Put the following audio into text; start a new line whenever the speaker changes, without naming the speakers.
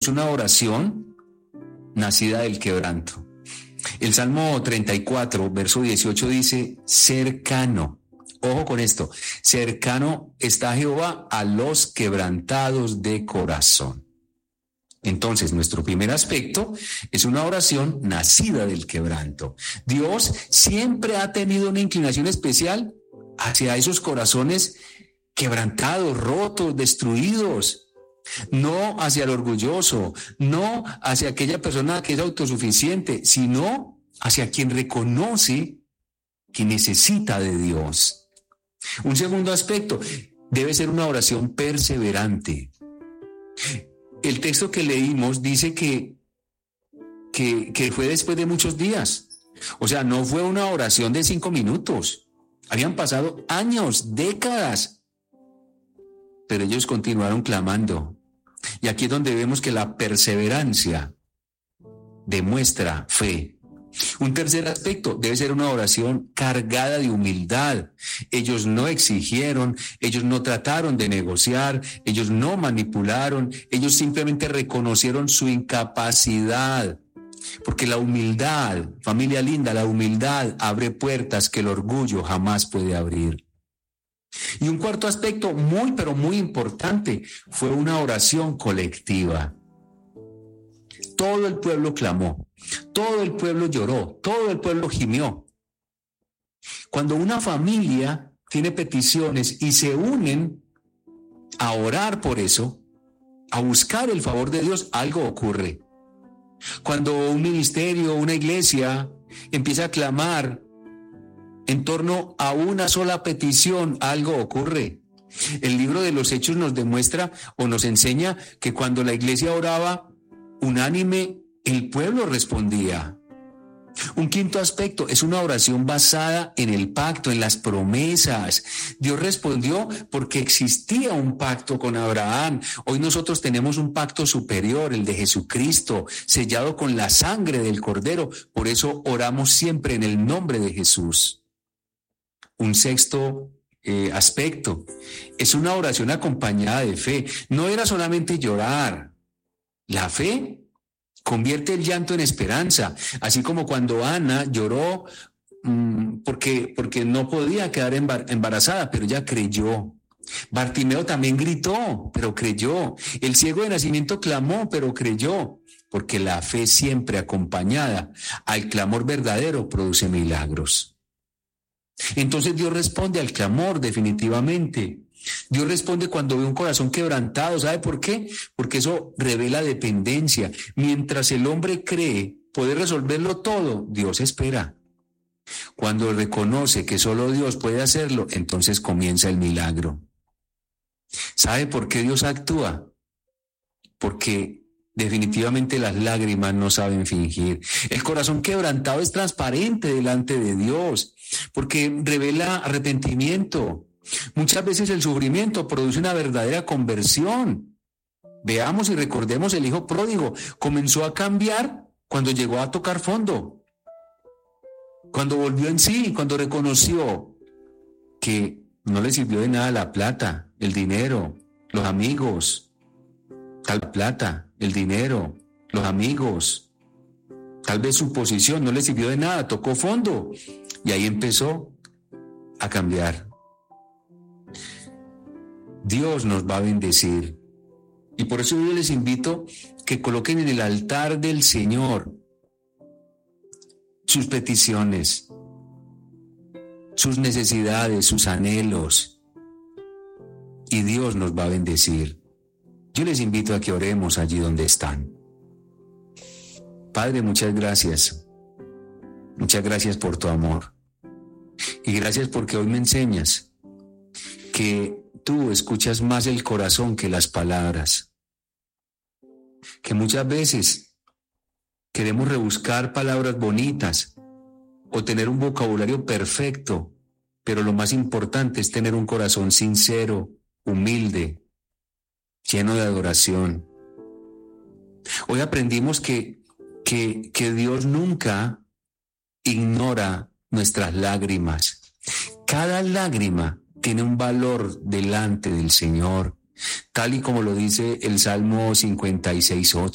es una oración nacida del quebranto. El Salmo 34, verso 18 dice, cercano, ojo con esto, cercano está Jehová a los quebrantados de corazón. Entonces, nuestro primer aspecto es una oración nacida del quebranto. Dios siempre ha tenido una inclinación especial hacia esos corazones quebrantados, rotos, destruidos. No hacia el orgulloso, no hacia aquella persona que es autosuficiente, sino hacia quien reconoce que necesita de Dios. Un segundo aspecto, debe ser una oración perseverante. El texto que leímos dice que fue después de muchos días. O sea, no fue una oración de 5 minutos. Habían pasado años, décadas. Pero ellos continuaron clamando. Y aquí es donde vemos que la perseverancia demuestra fe. Un tercer aspecto, debe ser una oración cargada de humildad. Ellos no exigieron, ellos no trataron de negociar, ellos no manipularon, ellos simplemente reconocieron su incapacidad. Porque la humildad, familia linda, la humildad abre puertas que el orgullo jamás puede abrir. Y un cuarto aspecto muy, pero muy importante, fue una oración colectiva. Todo el pueblo clamó, todo el pueblo lloró, todo el pueblo gimió. Cuando una familia tiene peticiones y se unen a orar por eso, a buscar el favor de Dios, algo ocurre. Cuando un ministerio, una iglesia empieza a clamar en torno a una sola petición, algo ocurre. El libro de los Hechos nos demuestra o nos enseña que cuando la iglesia oraba unánime, el pueblo respondía. Un quinto aspecto es una oración basada en el pacto, en las promesas. Dios respondió porque existía un pacto con Abraham. Hoy nosotros tenemos un pacto superior, el de Jesucristo, sellado con la sangre del Cordero. Por eso oramos siempre en el nombre de Jesús. Un sexto aspecto es una oración acompañada de fe. No era solamente llorar. La fe convierte el llanto en esperanza, así como cuando Ana lloró porque no podía quedar embarazada, pero ella creyó. Bartimeo también gritó, pero creyó. El ciego de nacimiento clamó, pero creyó, porque la fe siempre acompañada al clamor verdadero produce milagros. Entonces Dios responde al clamor definitivamente. Dios responde cuando ve un corazón quebrantado. ¿Sabe por qué? Porque eso revela dependencia. Mientras el hombre cree poder resolverlo todo, Dios espera. Cuando reconoce que solo Dios puede hacerlo, entonces comienza el milagro. ¿Sabe por qué Dios actúa? Porque definitivamente las lágrimas no saben fingir. El corazón quebrantado es transparente delante de Dios, porque revela arrepentimiento. Muchas veces el sufrimiento produce una verdadera conversión. Veamos y recordemos el hijo pródigo. Comenzó a cambiar cuando llegó a tocar fondo. Cuando volvió en sí, cuando reconoció que no le sirvió de nada la plata, el dinero, los amigos. Tal plata, el dinero, los amigos. Tal vez su posición no le sirvió de nada, tocó fondo. Y ahí empezó a cambiar. Dios nos va a bendecir. Y por eso yo les invito que coloquen en el altar del Señor sus peticiones, sus necesidades, sus anhelos. Y Dios nos va a bendecir. Yo les invito a que oremos allí donde están. Padre, muchas gracias. Muchas gracias por tu amor. Y gracias porque hoy me enseñas que tú escuchas más el corazón que las palabras. Que muchas veces queremos rebuscar palabras bonitas o tener un vocabulario perfecto, pero lo más importante es tener un corazón sincero, humilde, lleno de adoración. Hoy aprendimos que Dios nunca ignora nuestras lágrimas. Cada lágrima tiene un valor delante del Señor, tal y como lo dice el Salmo 56:8.